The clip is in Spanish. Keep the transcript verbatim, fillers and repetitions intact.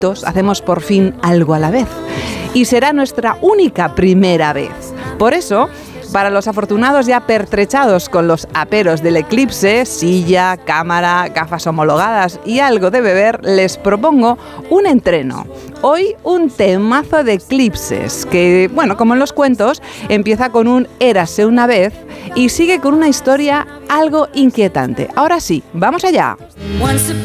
adictos hacemos por fin algo a la vez. Y será nuestra única primera vez. Por eso, para los afortunados ya pertrechados con los aperos del eclipse, silla, cámara, gafas homologadas y algo de beber, les propongo un entreno. Hoy un temazo de eclipses que, bueno, como en los cuentos, empieza con un érase una vez y sigue con una historia algo inquietante. Ahora sí, vamos allá.